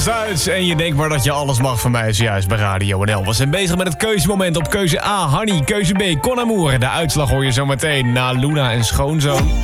Duits. En je denkt maar dat je alles mag van mij zojuist bij Radio NL. We zijn bezig met het keuzemoment op keuze A, Hanny. Keuze B, Con Amour. De uitslag hoor je zo meteen na Luna en Schoonzoon.